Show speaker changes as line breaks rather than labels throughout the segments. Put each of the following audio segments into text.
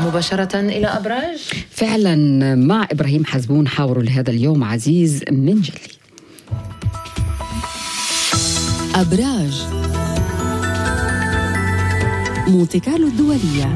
مباشرة إلى أبراج.
فعلا مع إبراهيم حزبون حاور لهذا اليوم عزيز من جلي.
أبراج مونتي كارلو الدولية.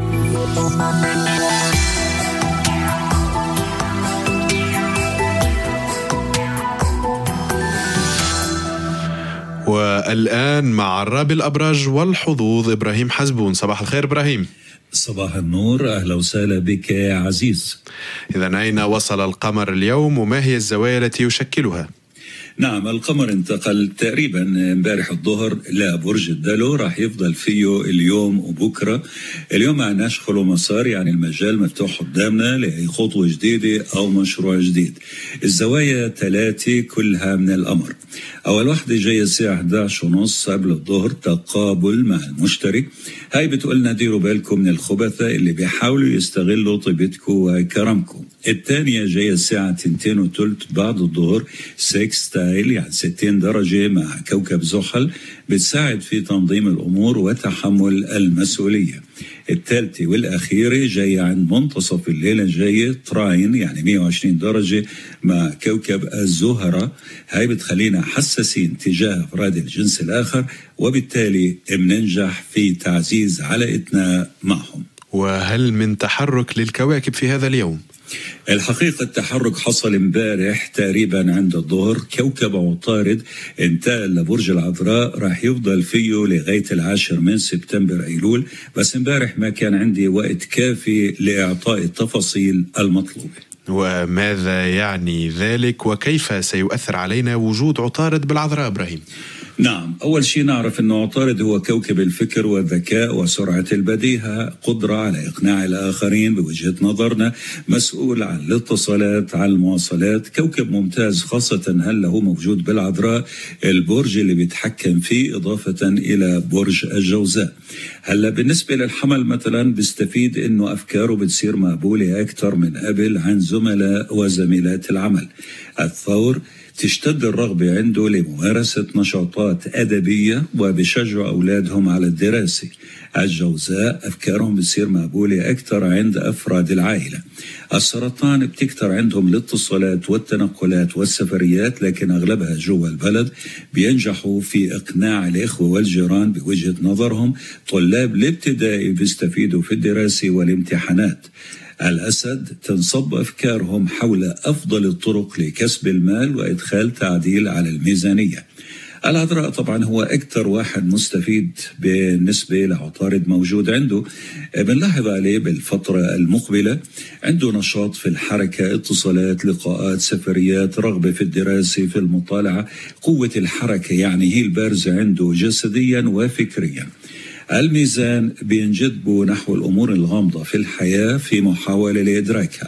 والآن مع عراب الأبراج والحظوظ إبراهيم حزبون. صباح الخير إبراهيم.
صباح النور، أهلا وسهلا بك يا عزيز.
إذن أين وصل القمر اليوم وما هي الزوايا التي يشكلها؟
نعم، القمر انتقل تقريبا امبارح الظهر لبرج الدلو، راح يفضل فيه اليوم وبكرة. اليوم معناش خلو مسار، يعني المجال مفتوح قدامنا لأي خطوة جديدة أو مشروع جديد. الزوايا 3 كلها من القمر. أول واحدة جاية الساعة 11:30 قبل الظهر، تقابل مع المشتري. هاي بتقولنا ديروا بالكم من الخبثاء اللي بيحاولوا يستغلوا طيبتكم وكرمكم. الثانية جاية الساعة 2:30 بعد الظهر، سيكستايل يعني 60 درجة مع كوكب زحل، بتساعد في تنظيم الأمور وتحمل المسؤولية. الثالثة والأخيرة جاية عند منتصف الليلة الجاية، تراين يعني 120 درجة مع كوكب الزهرة. هاي بتخلينا حساسين تجاه أفراد الجنس الآخر، وبالتالي بننجح في تعزيز علاقتنا معهم.
وهل من تحرك للكواكب في هذا اليوم؟
الحقيقة التحرك حصل امبارح تقريبا عند الظهر. كوكب عطارد انتقل لبرج العذراء، راح يفضل فيه لغاية 10 من سبتمبر أيلول، بس امبارح ما كان عندي وقت كافي لإعطاء التفاصيل المطلوبة.
وماذا يعني ذلك وكيف سيؤثر علينا وجود عطارد بالعذراء إبراهيم؟
نعم، أول شيء نعرف أنه عطارد هو كوكب الفكر والذكاء وسرعة البديهة، قدرة على إقناع الآخرين بوجهة نظرنا، مسؤول عن الاتصالات، عن المواصلات. كوكب ممتاز، خاصة هل هو موجود بالعذراء، البرج اللي بيتحكم فيه، إضافة إلى برج الجوزاء. هلا بالنسبة للحمل مثلا بيستفيد أنه أفكاره بتصير مقبولة أكثر من قبل عن زملاء وزميلات العمل. الثور تشتد الرغبة عنده لممارسة نشاطات أدبية وبشجع أولادهم على الدراسة. الجوزاء أفكارهم بتصير مقبولة أكثر عند أفراد العائلة. السرطان بتكتر عندهم الاتصالات والتنقلات والسفريات، لكن أغلبها جوا البلد. بينجحوا في إقناع الإخوة والجيران بوجهة نظرهم. طلاب الابتدائي بيستفيدوا في الدراسة والامتحانات. الأسد تنصب أفكارهم حول أفضل الطرق لكسب المال وإدخال تعديل على الميزانية. العذراء طبعا هو أكثر واحد مستفيد بالنسبة لعطارد موجود عنده. بنلاحظ عليه بالفترة المقبلة عنده نشاط في الحركة، اتصالات، لقاءات، سفريات، رغبة في الدراسة، في المطالعة. قوة الحركة يعني هي البارزة عنده جسديا وفكريا. الميزان بينجذبوا نحو الأمور الغامضة في الحياة في محاولة لإدراكها.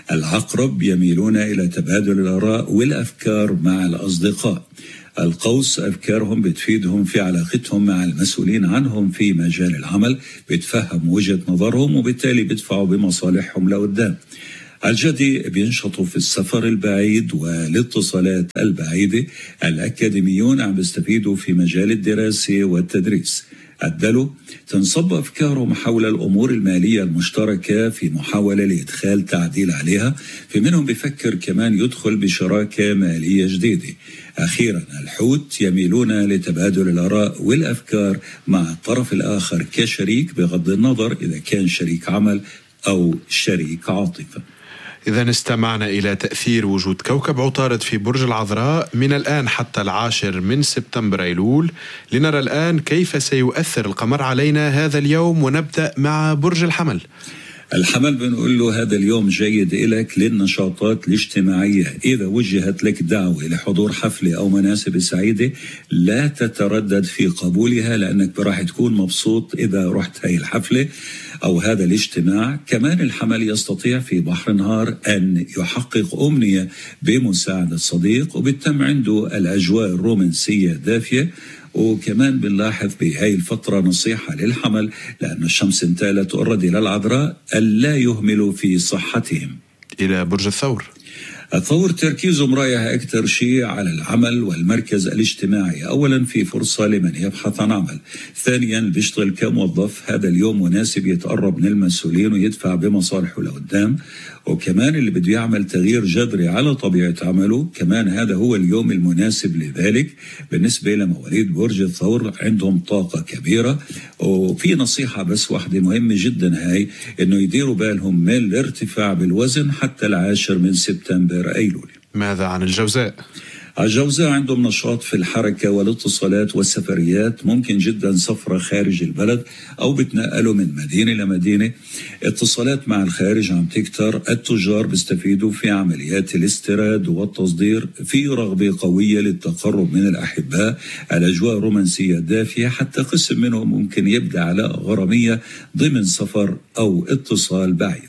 العقرب يميلون إلى تبادل الآراء والأفكار مع الأصدقاء. القوس أفكارهم بتفيدهم في علاقتهم مع المسؤولين عنهم في مجال العمل، بتفهم وجهة نظرهم وبالتالي بيدفعوا بمصالحهم لقدام. الجدي بينشطوا في السفر البعيد والاتصالات البعيدة. الأكاديميون عم بيستفيدوا في مجال الدراسة والتدريس. الدلو تنصب أفكارهم حول الأمور المالية المشتركة في محاولة لإدخال تعديل عليها. في منهم بيفكر كمان يدخل بشراكة مالية جديدة. أخيرا الحوت يميلون لتبادل الآراء والأفكار مع الطرف الآخر كشريك، بغض النظر إذا كان شريك عمل أو شريك عاطفة.
إذا استمعنا إلى تأثير وجود كوكب عطارد في برج العذراء من الآن حتى 10 من سبتمبر أيلول. لنرى الآن كيف سيؤثر القمر علينا هذا اليوم، ونبدأ مع برج الحمل.
الحمل بنقول له هذا اليوم جيد لك للنشاطات الاجتماعية. إذا وجهت لك دعوة لحضور حفلة أو مناسبة سعيدة لا تتردد في قبولها، لأنك راح تكون مبسوط إذا رحت هاي الحفلة أو هذا الاجتماع. كمان الحمل يستطيع في بحر نهار أن يحقق أمنية بمساعدة صديق، وبالتم عنده الأجواء الرومانسية دافية. وكمان بنلاحظ بهاي الفترة نصيحة للحمل، لأن الشمس انتقلت أوريدي للعذراء، ألا يهملوا في صحتهم.
إلى برج الثور.
الثور تركيزهم رايح أكثر شيء على العمل والمركز الاجتماعي. أولا في فرصة لمن يبحث عن عمل، ثانيا بيشتغل كموظف، هذا اليوم مناسب يتقرب من المسؤولين ويدفع بمصالحه لقدام، وكمان اللي بده يعمل تغيير جذري على طبيعة عمله كمان هذا هو اليوم المناسب لذلك. بالنسبة لمواليد برج الثور عندهم طاقة كبيرة، وفي نصيحة بس واحدة مهمة جدا هاي، انه يديروا بالهم من الارتفاع بالوزن حتى 10 من سبتمبر أيلول.
ماذا عن الجوزاء؟
الجوزاء عندهم نشاط في الحركة والاتصالات والسفريات، ممكن جدا سفرة خارج البلد أو بتنقلوا من مدينة لمدينة. اتصالات مع الخارج عم تكتر، التجار بيستفيدوا في عمليات الاستيراد والتصدير، في رغبة قوية للتقرب من الأحباء، الأجواء رومانسية دافية، حتى قسم منهم ممكن يبدأ على غرامية ضمن سفر أو اتصال بعيد.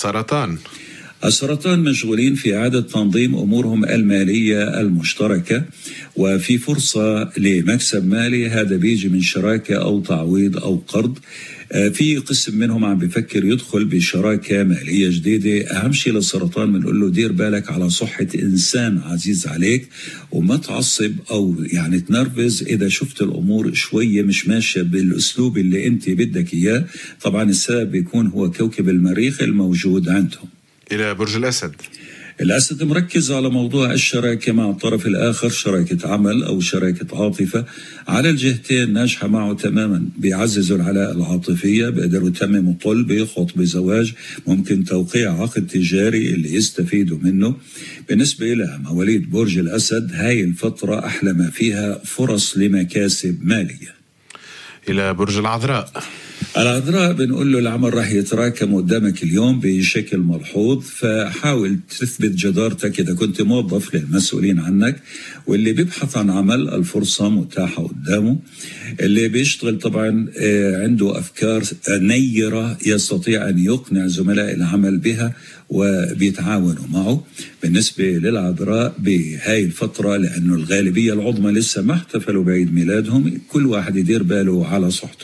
السرطان مشغولين في إعادة تنظيم أمورهم المالية المشتركة، وفي فرصة لمكسب مالي، هذا بيجي من شراكة أو تعويض أو قرض. في قسم منهم عم بفكر يدخل بشراكة مالية جديدة. أهم شيء للسرطان بنقول له دير بالك على صحة إنسان عزيز عليك، وما تعصب أو يعني تنرفز إذا شفت الأمور شوية مش ماشية بالأسلوب اللي أنت بدك إياه. طبعا السبب بيكون هو كوكب المريخ الموجود عندهم.
إلى برج الأسد.
الأسد مركز على موضوع الشراكة مع الطرف الآخر، شراكة عمل أو شراكة عاطفة، على الجهتين ناجحة معه تماما. بيعززوا العلاقة العاطفية، بيقدروا يتمموا طلبة، خطبة زواج، ممكن توقيع عقد تجاري اللي يستفيدوا منه. بالنسبة إلى مواليد برج الأسد هاي الفترة أحلى ما فيها فرص لمكاسب مالية.
إلى برج العذراء.
العذراء بنقول له العمل راح يتراكم قدامك اليوم بشكل ملحوظ، فحاول تثبت جدارتك إذا كنت موظف للمسؤولين عنك، واللي بيبحث عن عمل الفرصة متاحة قدامه. اللي بيشتغل طبعا عنده أفكار نيرة يستطيع أن يقنع زملاء العمل بها وبيتعاونوا معه. بالنسبة للعذراء بهاي الفترة، لأنه الغالبية العظمى لسه ما احتفلوا بعيد ميلادهم، كل واحد يدير باله على صحته.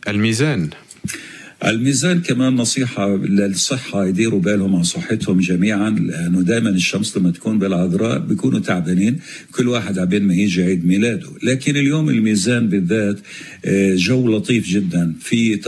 الميزان كمان نصيحة للصحة، يديروا بالهم على صحتهم جميعا، لأنه دائما الشمس لما تكون بالعذراء بيكونوا تعبانين، كل واحد عبين ما يجي عيد ميلاده. لكن اليوم الميزان بالذات جو لطيف جدا، في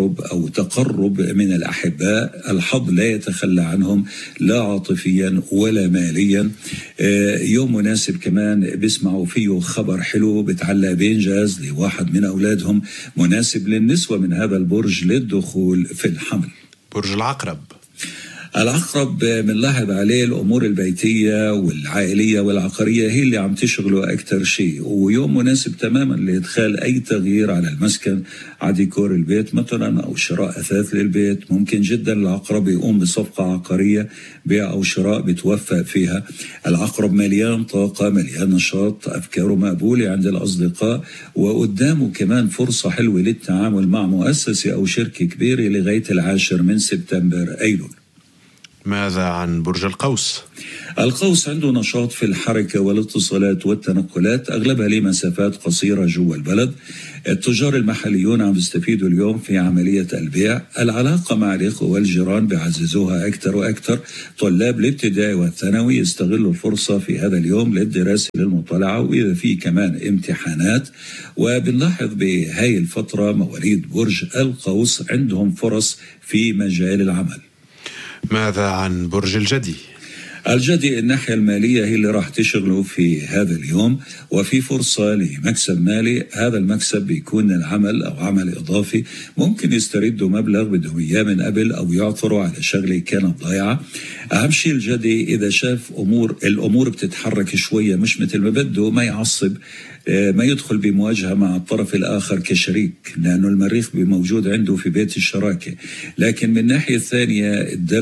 تقرب من الأحباء، الحظ لا يتخلى عنهم لا عاطفيا ولا ماليا. يوم مناسب كمان بيسمعوا فيه خبر حلو بتعلق بإنجاز لواحد من أولادهم، مناسب للنسوة من هذا البرج للدخول في الحمل.
برج العقرب.
العقرب بنلاحظ عليه الأمور البيتية والعائلية والعقارية هي اللي عم تشغله أكثر شيء، ويوم مناسب تماما لإدخال أي تغيير على المسكن، على ديكور البيت مثلا أو شراء أثاث للبيت. ممكن جدا العقرب يقوم بصفقة عقارية، بيع أو شراء بتوفق فيها. العقرب مليان طاقة، مليان نشاط، أفكاره مقبولة عند الأصدقاء، وقدامه كمان فرصة حلوة للتعامل مع مؤسسة أو شركة كبيرة لغاية 10 من سبتمبر أيلول.
ماذا عن برج القوس؟
القوس عنده نشاط في الحركة والاتصالات والتنقلات، أغلبها لمسافات قصيرة جوا البلد. التجار المحليون عم يستفيدوا اليوم في عملية البيع. العلاقة مع الإخوة والجيران بيعززوها أكثر وأكثر. طلاب الابتدائي والثانوي يستغلوا الفرصة في هذا اليوم للدراسة للمطالعة، وإذا في كمان امتحانات. وبنلاحظ بهاي الفترة مواليد برج القوس عندهم فرص في مجال العمل.
ماذا عن برج الجدي؟
الجدي الناحية المالية هي اللي راح تشغله في هذا اليوم، وفي فرصة لمكسب مالي. هذا المكسب بيكون العمل أو عمل إضافي، ممكن يستردوا مبلغ بدهم إياه من قبل أو يعثروا على شغلة كانت ضايعة. أهم شيء الجدي إذا شاف الأمور بتتحرك شوية مش مثل ما بده، ما يعصب، ما يدخل بمواجهة مع الطرف الآخر كشريك، لأنه المريخ موجود عنده في بيت الشراكة. لكن من الناحية الثانية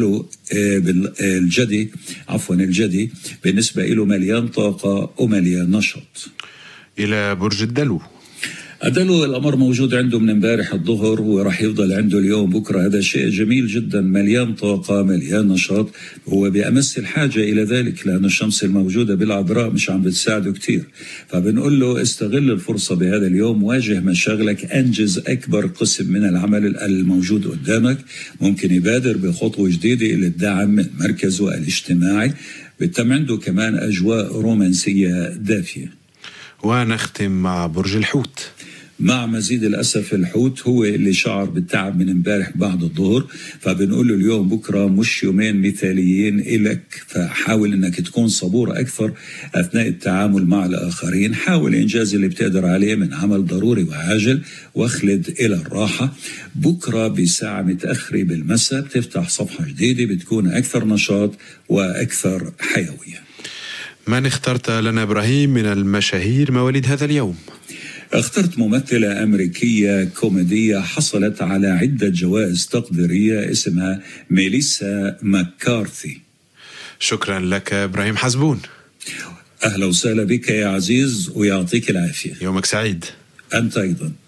الجدي بالنسبة له مليان طاقة ومليان نشاط.
إلى برج الدلو.
الدلو الأمر موجود عنده من امبارح الظهر وراح يفضل عنده اليوم بكرة. هذا شيء جميل جدا، مليان طاقة مليان نشاط. هو بأمس الحاجة إلى ذلك، لأن الشمس الموجودة بالعذراء مش عم بتساعده كتير. فبنقول له استغل الفرصة بهذا اليوم، واجه مشاغلك، أنجز أكبر قسم من العمل الموجود قدامك. ممكن يبادر بخطوة جديدة للدعم من مركزه الاجتماعي. بالتم عنده كمان أجواء رومانسية دافية.
ونختم مع برج الحوت.
مع مزيد الأسف الحوت هو اللي شعر بالتعب من امبارح بعد الظهر، فبنقول له اليوم بكرة مش يومين مثاليين إلك، فحاول أنك تكون صبور أكثر أثناء التعامل مع الآخرين. حاول إنجاز اللي بتقدر عليه من عمل ضروري وعاجل، واخلد إلى الراحة. بكرة بساعة متأخرة بالمساء بتفتح صفحة جديدة، بتكون أكثر نشاط وأكثر حيوية.
من اخترت لنا إبراهيم من المشاهير مواليد هذا اليوم؟
اخترت ممثلة أمريكية كوميدية حصلت على عدة جوائز تقديرية، اسمها ميليسا ماكارثي.
شكرا لك إبراهيم حزبون.
أهلا وسهلا بك يا عزيز، ويعطيك العافية.
يومك سعيد.
أنت أيضا.